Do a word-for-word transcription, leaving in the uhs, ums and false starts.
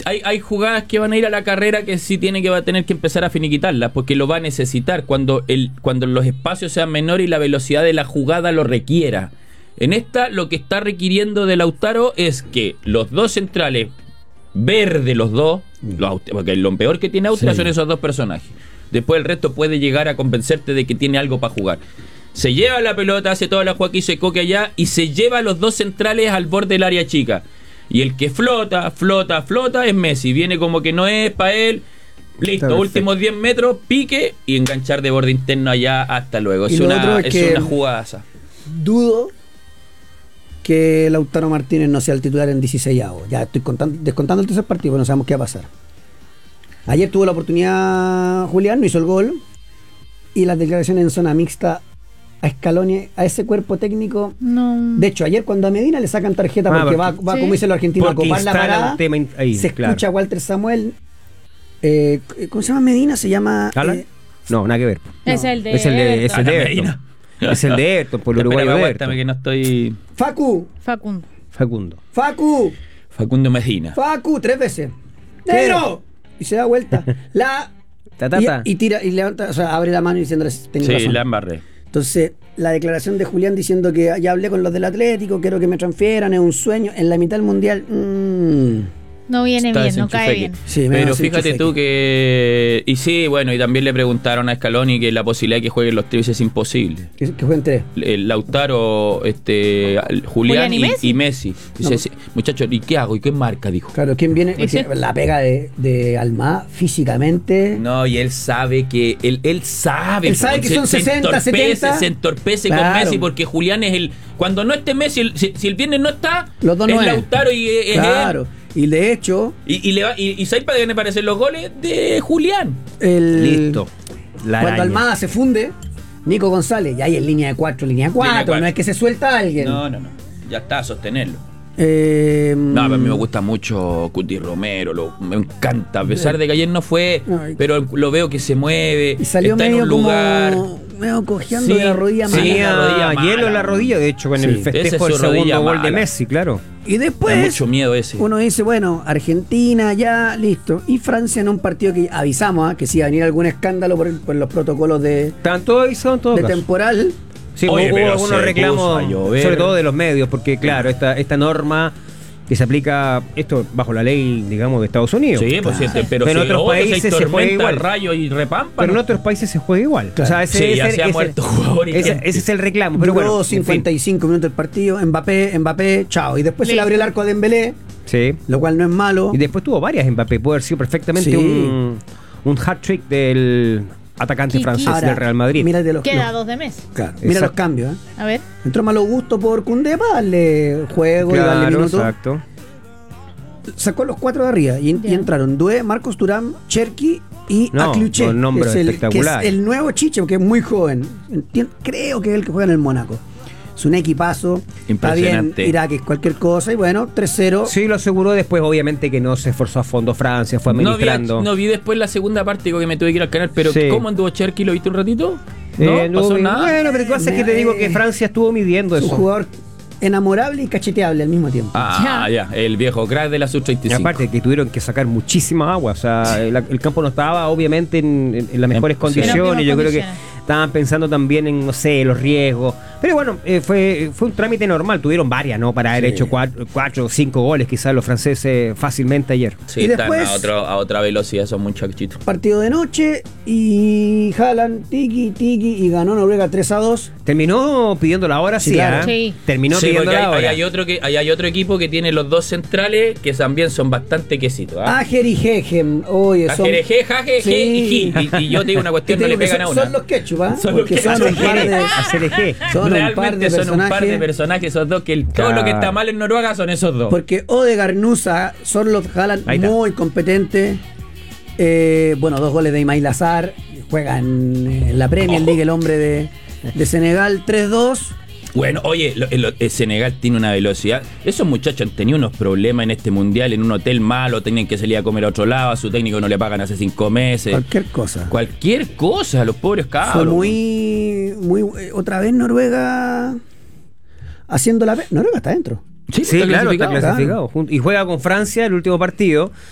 hay, hay jugadas que van a ir a la carrera que sí tiene que va a tener que empezar a finiquitarlas, porque lo va a necesitar cuando, el, cuando los espacios sean menores y la velocidad de la jugada lo requiera. En esta, lo que está requiriendo de Lautaro es que los dos centrales, verde los dos, los, porque lo peor que tiene Austria sí. son esos dos personajes. Después el resto puede llegar a convencerte de que tiene algo para jugar. Se lleva la pelota, hace toda la jugada que hizo Coque allá y se lleva a los dos centrales al borde del área chica. Y el que flota, flota, flota es Messi. Viene como que no es para él. Listo, últimos diez metros, pique y enganchar de borde interno allá hasta luego. Es una, es es una jugada. Dudo que Lautaro Martínez no sea el titular en dieciseisavo. Ya estoy contando, descontando el tercer partido, pero no sabemos qué va a pasar. Ayer tuvo la oportunidad Julián, no hizo el gol. Y las declaraciones en zona mixta a Scaloni, a ese cuerpo técnico. No. De hecho, ayer cuando a Medina le sacan tarjeta ah, porque, porque va, va ¿sí? como dicen los argentinos, porque a copar la parada, ahí, se claro. escucha a Walter Samuel. Eh, ¿Cómo se llama Medina? Se llama... Eh, no, nada que ver. No. Es el de... Es el de... Es el de Medina. Es el de Everton, por el uruguayo de Everton. que no estoy... Facu. Facundo. Facundo. Facu. Facundo Medina. Facu, tres veces. ¡Negro! Y se da vuelta. La... Ta, ta, ta. Y, y tira, y levanta, o sea, abre la mano diciéndole... Sí, razón. La embarré. Entonces, la declaración de Julián diciendo que ya hablé con los del Atlético, quiero que me transfieran, es un sueño. En la mitad del Mundial... Mmm, no viene Está bien, no cae bien. Sí, pero fíjate tú que... Y sí, bueno, y también le preguntaron a Scaloni que la posibilidad de que jueguen los tres es imposible. ¿Que, que jueguen tres? El Lautaro, este, Julián, Julián y, y Messi. Y Messi. Dice, no. sí, muchachos, ¿y qué hago? ¿Y qué marca? Dijo. Claro, ¿quién viene? La pega de, de Almada físicamente... No, y él sabe que... Él, él sabe... Él sabe que se, son sesenta, se entorpece, setenta. Se entorpece claro. con Messi porque Julián es el... Cuando no esté Messi, el, si, si el viernes no está, los dos es no Lautaro y es claro. él. Y de hecho... Y, y, le va, y, y ¿sabes para qué me parecen los goles? De Julián. El, Listo. La cuando araña. Almada se funde, Nico González, ya hay en línea de cuatro, línea de cuatro, no es que se suelta a alguien. No, no, no. Ya está, a sostenerlo. Eh, no, a mí me gusta mucho Cuti Romero, lo, me encanta, a pesar de que ayer no fue, ay, pero lo veo que se mueve, y salió está medio en un lugar... Como, medio cojeando sí, de la rodilla sí, mala. La rodilla mala. Hielo en la rodilla, de hecho, con sí, el festejo del segundo gol de Messi, claro. Y después, da mucho miedo ese. Uno dice, bueno, Argentina ya, listo. Y Francia en un partido que avisamos, ¿eh? que si iba a venir algún escándalo por, por los protocolos de... Tanto avisados en todo De caso. temporal... Sí, Oye, hubo algunos reclamos, sobre todo de los medios, porque claro, esta, esta norma que se aplica, esto bajo la ley, digamos, de Estados Unidos. Sí, pues claro. sí, pero, pero en otros países se juega igual. Rayo y repampa, pero en otros países se juega igual. Claro. O sea, ese, sí, ese, ya se ha ese, muerto jugador. Ese, ese es el reclamo. Pero Duró bueno, cincuenta y cinco en fin. minutos el partido, Mbappé, Mbappé, chao. Y después se le abrió el arco a Dembélé, sí. lo cual no es malo. Y después tuvo varias Mbappé, puede haber sido perfectamente sí. un, un hat-trick del... atacante Kiki. francés Ahora, del Real Madrid. Los, Queda los, dos de mes. Claro, mira los cambios. ¿eh? A ver. Entró Malo Gusto por Koundé para darle juego claro, y darle minutos. Exacto. Sacó los cuatro de arriba y, y entraron Doué, Marcos Thuram, Cherki y no, Acluché. Un nombre es el, espectacular. Que es el nuevo Chiche, porque es muy joven. Entiendo, creo que es el que juega en el Mónaco. Es un equipazo. Está bien, Irak es cualquier cosa. Y bueno, tres cero. Sí, lo aseguró después, obviamente que no se esforzó a fondo Francia, fue administrando. No vi, no vi después la segunda parte, digo que me tuve que ir al canal, pero sí. ¿Cómo anduvo Cherki? ¿Lo viste un ratito? No, eh, no pasó nada. Bueno, pero cosa es que te digo que Francia estuvo midiendo eso. Un jugador enamorable y cacheteable al mismo tiempo. Ah, ya, ya. El viejo crack de la sub treinta y cinco. Y aparte que tuvieron que sacar muchísima agua, o sea, el, el campo no estaba obviamente en, en, en las mejores en, condiciones, sí. yo creo que estaban pensando también en, no sé, los riesgos. Pero bueno, eh, fue, fue un trámite normal. Tuvieron varias, ¿no? Para haber sí. hecho cuatro, cuatro o cinco goles, quizás los franceses fácilmente ayer. Sí, y están después, a, otro, a otra velocidad esos muchachitos. Partido de noche y Haaland, tiki, tiki, y ganó Noruega tres a dos. Terminó pidiendo la hora, sí. sí, claro. sí. Terminó sí, pidiendo la hay, hora. Hay, hay, otro que, hay, hay otro equipo que tiene los dos centrales que también son bastante quesitos. ¿eh? Ajer y Jejem. Oye, son... Ajer, Jeje, Jaje, sí. y, y, y yo te digo una cuestión, no le pegan a una. Son los ketchup, ¿eh? Son los que son un par de... Son Realmente son un par de personajes esos dos, que el, todo lo que está mal en Noruega son esos dos. Porque Odegaard, Nusa, son los Haaland muy competentes. Eh, bueno, dos goles de Ismail Azar. Juega en, en la Premier League, el hombre de, de Senegal, tres dos. Bueno, oye, lo, lo, el Senegal tiene una velocidad. Esos muchachos han tenido unos problemas en este mundial, en un hotel malo, tenían que salir a comer a otro lado, a su técnico no le pagan hace cinco meses. Cualquier cosa. Cualquier cosa, los pobres cabros. Fue muy, muy, otra vez Noruega haciendo la... Noruega está dentro. Sí, sí, está claro, clasificado, está clasificado. Claro. Y juega con Francia el último partido.